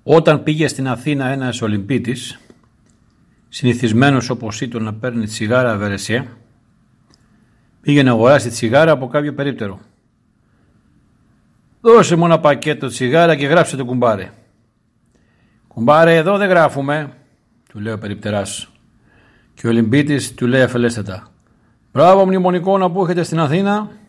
Όταν πήγε στην Αθήνα ένας Ολυμπίτης, συνηθισμένος όπως ήταν να παίρνει τσιγάρα βερεσιέ, πήγε να αγοράσει τσιγάρα από κάποιο περίπτερο. «Δώσε μου ένα πακέτο τσιγάρα και γράψε το κουμπάρε». «Κουμπάρε, εδώ δεν γράφουμε», του λέει ο περιπτεράς. Και ο Ολυμπίτης του λέει αφελέστατα: «Μπράβο μνημονικόνα που έχετε στην Αθήνα,